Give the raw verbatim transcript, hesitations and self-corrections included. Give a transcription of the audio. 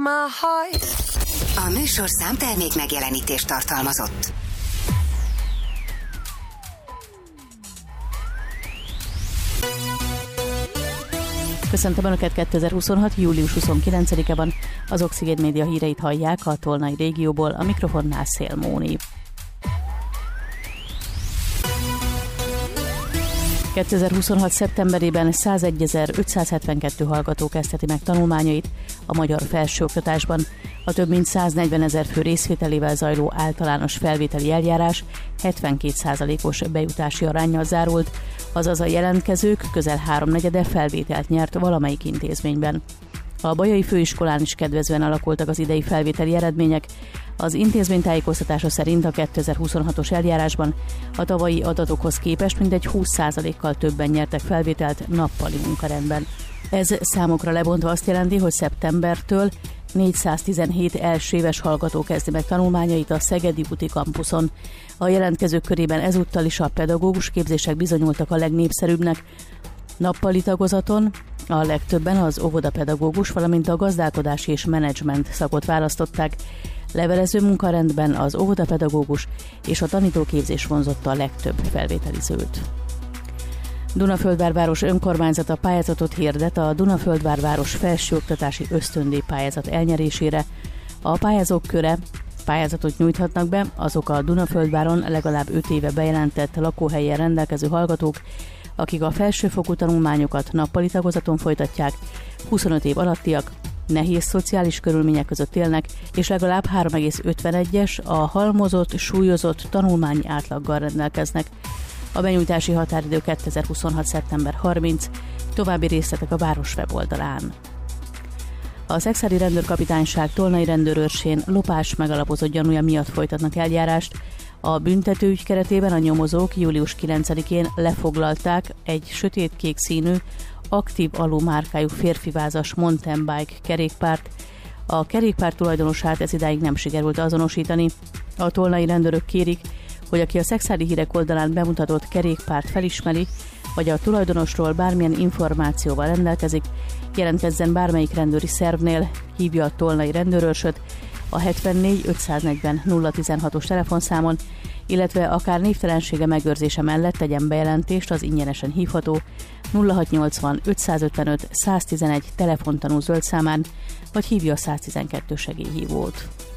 A műsorszám termék megjelenítést tartalmazott. Köszöntöm Önöket, kétezer-huszonhat. július huszonkilencedike van. Az Oxigén Média híreit hallják a Tolnai régióból, a mikrofonnál Szél Móni. kétezer-huszonhat. szeptemberében százegyezer-ötszázhetvenkettő hallgató kezdheti meg tanulmányait a magyar felsőoktatásban. A több mint száznegyvenezer fő részvételével zajló általános felvételi eljárás hetvenkét százalékos bejutási aránnyal zárult, azaz a jelentkezők közel háromnegyede felvételt nyert valamelyik intézményben. A Bajai Főiskolán is kedvezően alakultak az idei felvételi eredmények. Az intézmény tájékoztatása szerint a kétezer-huszonhatos eljárásban a tavalyi adatokhoz képest mindegy húsz százalékkal többen nyertek felvételt nappali munkarendben. Ez számokra lebontva azt jelenti, hogy szeptembertől négyszáztizenhét elsőéves hallgató kezdi meg tanulmányait a Szegedi úti kampuszon. A jelentkezők körében ezúttal is a pedagógus képzések bizonyultak a legnépszerűbbnek. Nappali tagozaton a legtöbben az óvodapedagógus, valamint a gazdálkodási és menedzsment szakot választották. Levelező munkarendben az óvodapedagógus és a tanítóképzés vonzotta a legtöbb felvételizőt. Dunaföldvár önkormányzata pályázatot hirdet a Dunaföldvár felsőoktatási ösztöndíj pályázat elnyerésére. A pályázók köre pályázatot nyújthatnak be azok a Dunaföldváron legalább öt éve bejelentett lakóhelyen rendelkező hallgatók, akik a felsőfokú tanulmányokat nappali tagozaton folytatják, huszonöt év alattiak, nehéz szociális körülmények között élnek, és legalább három egész ötvenegyes a halmozott, súlyozott tanulmányi átlaggal rendelkeznek. A benyújtási határidő kétezer-huszonhat. szeptember harmincadika, további részletek a város weboldalán. A Szexádi Rendőrkapitányság Tolnai rendőrőrsén lopás megalapozott gyanúja miatt folytatnak eljárást. A büntetőügy keretében a nyomozók július kilencedikén lefoglalták egy sötétkék színű, aktív alú márkájú férfivázas mountain bike kerékpárt. A kerékpár tulajdonosát ez idáig nem sikerült azonosítani. A tolnai rendőrök kérik, hogy aki a Szexádi Hírek oldalán bemutatott kerékpárt felismeri, vagy a tulajdonosról bármilyen információval rendelkezik, jelentkezzen bármelyik rendőri szervnél, hívja a tolnai rendőrőrsöt a hetvennégy ötszáznegyven nulla tizenhatos telefonszámon, illetve akár névtelensége megőrzése mellett tegyen bejelentést az ingyenesen hívható nulla hatszáznyolcvan ötszázötvenöt száztizenegy telefontanú zöld számán, vagy hívja a száztizenkettő segélyhívót.